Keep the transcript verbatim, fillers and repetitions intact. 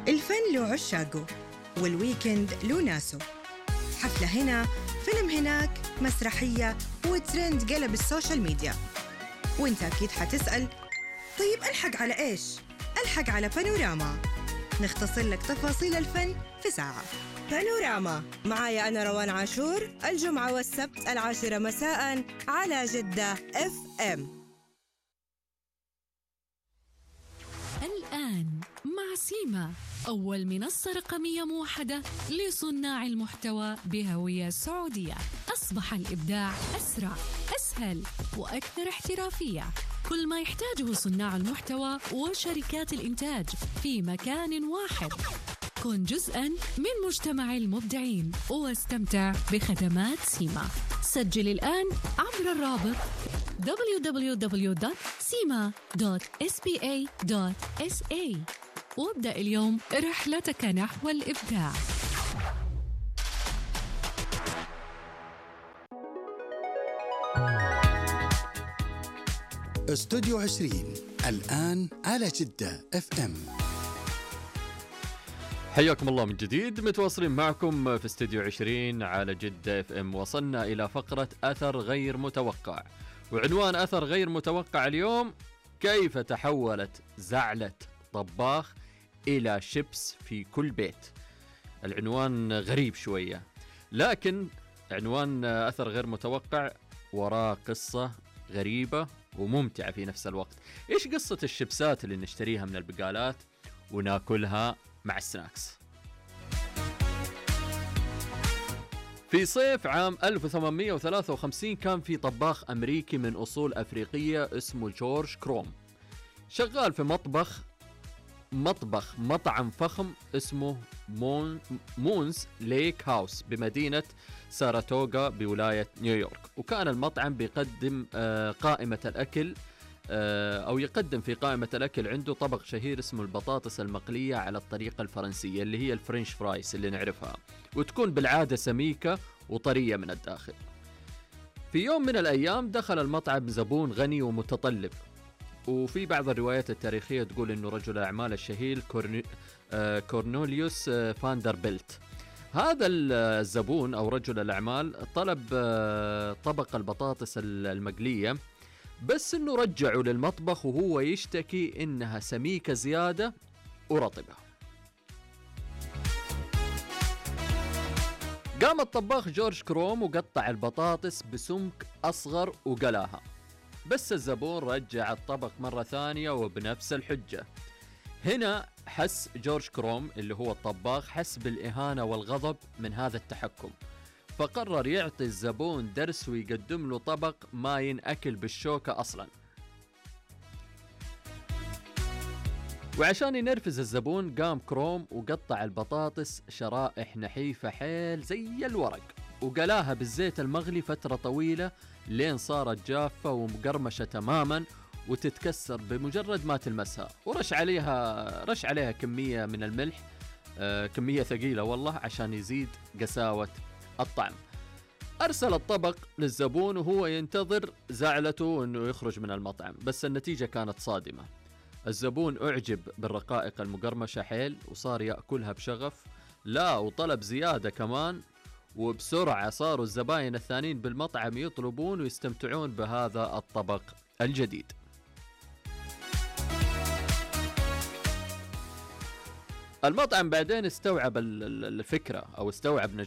الفن له عشاقه والويكند له ناسه. حفلة هنا، فيلم هناك، مسرحية، وترند قلب السوشيال ميديا. وانت أكيد حتسأل، طيب ألحق على إيش؟ ألحق على بانوراما، نختصر لك تفاصيل الفن في ساعة. بانوراما معايا أنا روان عاشور، الجمعة والسبت العاشرة مساء على جدة اف ام. الآن مع سيما، أول منصة رقمية موحدة لصناع المحتوى بهوية سعودية. أصبح الإبداع أسرع، أسهل وأكثر احترافية. كل ما يحتاجه صناع المحتوى وشركات الإنتاج في مكان واحد. كن جزءاً من مجتمع المبدعين واستمتع بخدمات سيما. سجل الآن عبر الرابط دبليو دبليو دبليو دوت سيما دوت إس بي إيه دوت إس إيه وابدأ اليوم رحلتك نحو الإبداع. استوديو عشرين الآن على جدة اف ام. حياكم الله من جديد، متواصلين معكم في استوديو عشرين على جدة اف ام. وصلنا إلى فقرة أثر غير متوقع، وعنوان أثر غير متوقع اليوم: كيف تحولت زعلة طباخ إلى شيبس في كل بيت. العنوان غريب شوية، لكن عنوان أثر غير متوقع وراه قصة غريبة وممتعة في نفس الوقت. إيش قصة الشيبسات اللي نشتريها من البقالات وناكلها مع السناكس؟ في صيف عام ألف وثمانمئة وثلاثة وخمسين كان في طباخ أمريكي من أصول أفريقية اسمه جورج كروم، شغال في مطبخ مطبخ مطعم فخم اسمه مون مونز ليك هاوس بمدينة ساراتوغا بولاية نيويورك. وكان المطعم بيقدم قائمة الأكل أو يقدم في قائمة الأكل عنده طبق شهير اسمه البطاطس المقلية على الطريقة الفرنسية اللي هي الفرنش فرايس اللي نعرفها، وتكون بالعادة سميكة وطرية من الداخل. في يوم من الأيام دخل المطعم زبون غني ومتطلب، وفي بعض الروايات التاريخية تقول إنه رجل الأعمال الشهير كورني... آه كورنوليوس آه فاندربيلت. هذا الزبون أو رجل الأعمال طلب آه طبق البطاطس المقلية، بس إنه رجعوا للمطبخ وهو يشتكي إنها سميكة زيادة ورطبة. قام الطباخ جورج كروم وقطع البطاطس بسمك أصغر وقلاها، بس الزبون رجع الطبق مرة ثانية وبنفس الحجة. هنا حس جورج كروم اللي هو الطباخ حس بالإهانة والغضب من هذا التحكم، فقرر يعطي الزبون درس ويقدم له طبق ما ينأكل بالشوكة أصلا. وعشان ينرفز الزبون قام كروم وقطع البطاطس شرائح نحيفة حيل زي الورق، وقلاها بالزيت المغلي فترة طويلة لين صارت جافة ومقرمشة تماما وتتكسر بمجرد ما تلمسها، ورش عليها رش عليها كمية من الملح، آه كمية ثقيلة والله عشان يزيد قساوة الطعم. أرسل الطبق للزبون وهو ينتظر زعلته أنه يخرج من المطعم، بس النتيجة كانت صادمة. الزبون أعجب بالرقائق المقرمشة حيل وصار يأكلها بشغف، لا وطلب زيادة كمان، وبسرعة صاروا الزباين الثانيين بالمطعم يطلبون ويستمتعون بهذا الطبق الجديد. المطعم بعدين استوعب الفكرة أو استوعب